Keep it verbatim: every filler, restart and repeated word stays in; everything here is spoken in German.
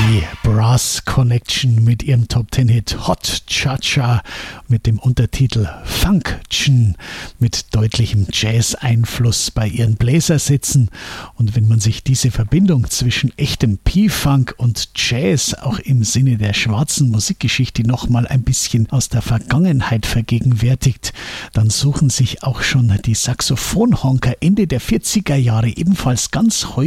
Die Brass Connection mit ihrem Top-Ten-Hit Hot Cha-Cha mit dem Untertitel Function mit deutlichem Jazz-Einfluss bei ihren Bläsersätzen. Und wenn man sich diese Verbindung zwischen echtem P-Funk und Jazz auch im Sinne der schwarzen Musikgeschichte nochmal ein bisschen aus der Vergangenheit vergegenwärtigt, dann suchen sich auch schon die Saxophonhonker Ende der vierziger Jahre ebenfalls ganz häufig